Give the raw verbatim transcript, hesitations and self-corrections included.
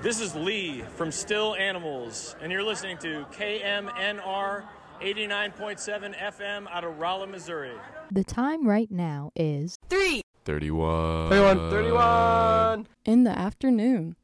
This is Lee from Still Animals, and you're listening to K M N R eighty-nine point seven F M out of Rolla, Missouri. The time right now is three thirty-one. thirty-one. thirty-one. in the afternoon.